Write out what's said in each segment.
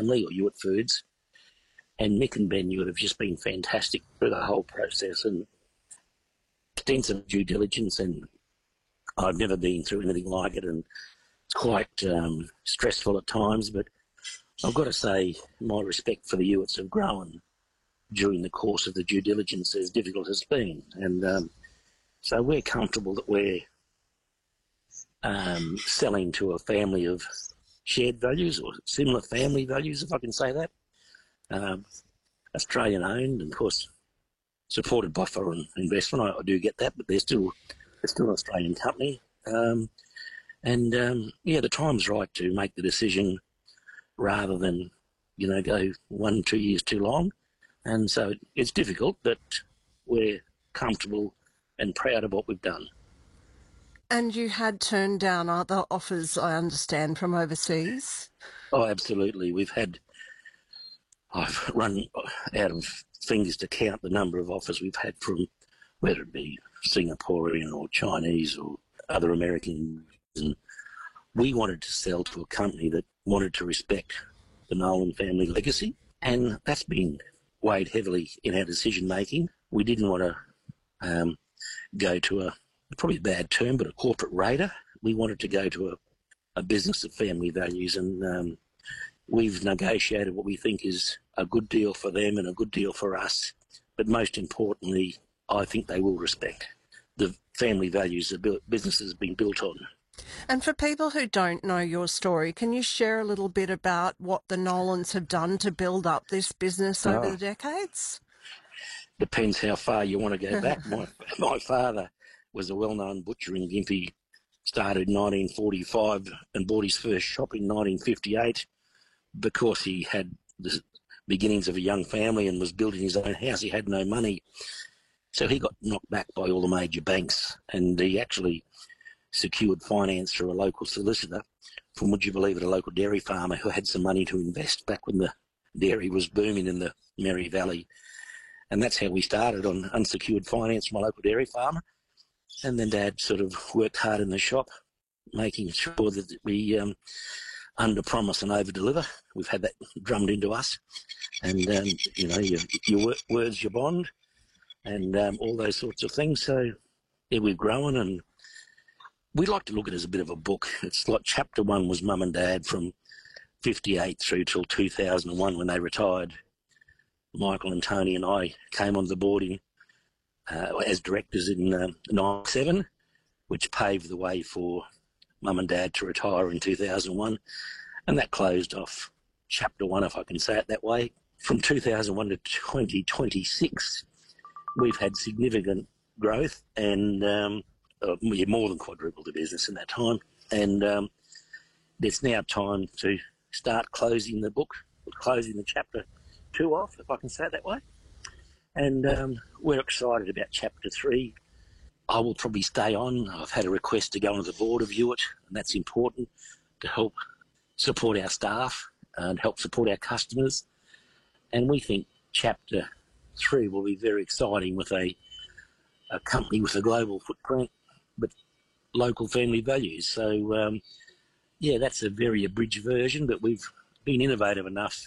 family or Hewitt Foods. And Mick and Ben Hewitt have just been fantastic through the whole process and extensive due diligence, and I've never been through anything like it, and it's quite stressful at times, but I've got to say my respect for the Hewitts have grown during the course of the due diligence, as difficult as it's been. And so we're comfortable that we're selling to a family of shared values or similar family values, if I can say that. Australian owned, and of course supported by foreign investment. I do get that, but they're still an Australian company. The time's right to make the decision rather than, go 1-2 years too long. And so it's difficult, but we're comfortable and proud of what we've done. And you had turned down other offers, I understand, from overseas? Oh, absolutely. I've run out of fingers to count the number of offers we've had from, whether it be Singaporean or Chinese or other Americans. And we wanted to sell to a company that wanted to respect the Nolan family legacy, and that's been weighed heavily in our decision making. We didn't want to go to probably a bad term, but a corporate raider. We wanted to go to a business of family values, and we've negotiated what we think is a good deal for them and a good deal for us. But most importantly, I think they will respect the family values the business has been built on. And for people who don't know your story, can you share a little bit about what the Nolans have done to build up this business over the decades? Depends how far you want to go back. My father was a well-known butcher in Gympie, started in 1945 and bought his first shop in 1958 because he had the beginnings of a young family and was building his own house. He had no money. So he got knocked back by all the major banks, and he actually secured finance through a local solicitor from, would you believe it, a local dairy farmer who had some money to invest back when the dairy was booming in the Merry Valley. And that's how we started, on unsecured finance from a local dairy farmer. And then Dad sort of worked hard in the shop, making sure that we under-promise and over-deliver. We've had that drummed into us. And, your word's your bond, and all those sorts of things. So, yeah, we've grown, and we like to look at it as a bit of a book. It's like chapter 1 was Mum and Dad from 58 through till 2001 when they retired. Michael and Tony and I came on the board as directors in 97, which paved the way for Mum and Dad to retire in 2001. And that closed off chapter 1, if I can say it that way. From 2001 to 2026, we've had significant growth, and we more than quadrupled the business in that time. And it's now time to start closing the book, closing the chapter 2 off, if I can say it that way. And we're excited about chapter 3. I will probably stay on. I've had a request to go onto the board of Hewitt, and that's important to help support our staff and help support our customers. And we think chapter 3 will be very exciting, with a company with a global footprint but local family values. So, that's a very abridged version, but we've been innovative enough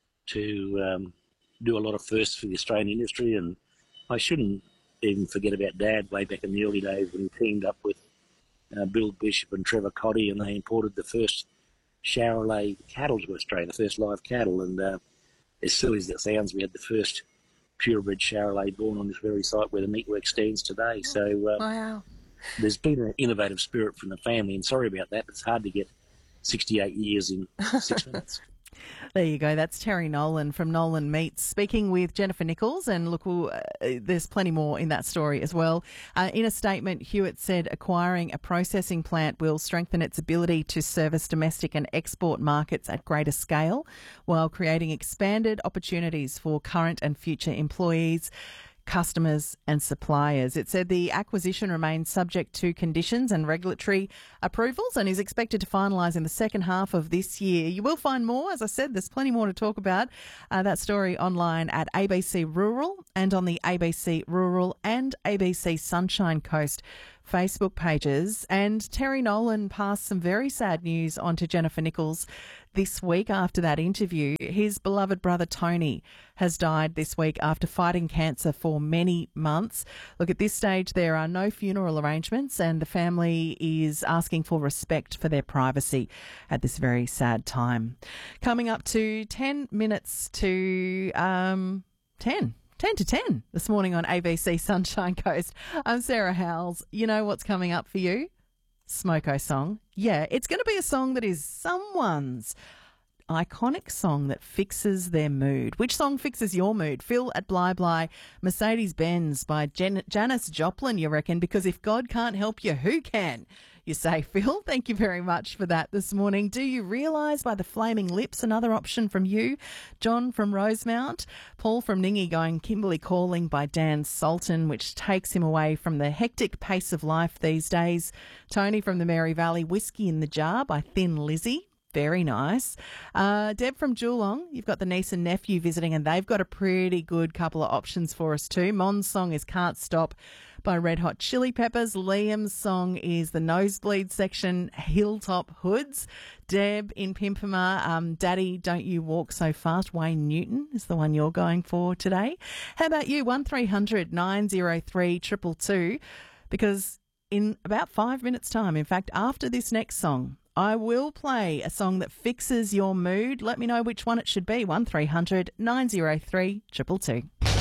to do a lot of firsts for the Australian industry. And I shouldn't even forget about Dad way back in the early days when he teamed up with Bill Bishop and Trevor Coddy, and they imported the first Charolais cattle to Australia, the first live cattle. And as silly as that sounds, we had the first purebred Charolais born on this very site where the meatwork stands today. So wow. There's been an innovative spirit from the family, and sorry about that, but it's hard to get 68 years in 6 minutes. There you go. That's Terry Nolan from Nolan Meats speaking with Jennifer Nichols. And look, there's plenty more in that story as well. In a statement, Hewitt said acquiring a processing plant will strengthen its ability to service domestic and export markets at greater scale, while creating expanded opportunities for current and future employees, customers and suppliers. It said the acquisition remains subject to conditions and regulatory approvals and is expected to finalise in the second half of this year. You will find more. As I said, there's plenty more to talk about. That story online at ABC Rural and on the ABC Rural and ABC Sunshine Coast Facebook pages. And Terry Nolan passed some very sad news on to Jennifer Nichols this week after that interview. His beloved brother Tony has died this week after fighting cancer for many months. Look, at this stage there are no funeral arrangements and the family is asking for respect for their privacy at this very sad time. Coming up to 10 minutes to 10 to 10 this morning on ABC Sunshine Coast. I'm Sarah Howells. You know what's coming up for you? Smoko song. Yeah, it's going to be a song that is someone's iconic song that fixes their mood. Which song fixes your mood? Phil at Bly Bly, Mercedes-Benz by Janis Joplin, you reckon? Because if God can't help you, who can? You say, Phil. Thank you very much for that this morning. Do you realise by the Flaming Lips, another option from you? John from Rosemount. Paul from Ningy going Kimberley Calling by Dan Sultan, which takes him away from the hectic pace of life these days. Tony from the Mary Valley, Whiskey in the Jar by Thin Lizzy. Very nice. Deb from Geelong, you've got the niece and nephew visiting and they've got a pretty good couple of options for us too. Mon's song is Can't Stop by Red Hot Chili Peppers. Liam's song is The Nosebleed Section, Hilltop Hoods. Deb in Pimpama, Daddy Don't You Walk So Fast, Wayne Newton is the one you're going for today. How about you? 1300 903 222, because in about 5 minutes time, in fact, after this next song, I will play a song that fixes your mood. Let me know which one it should be. 1300 903 222.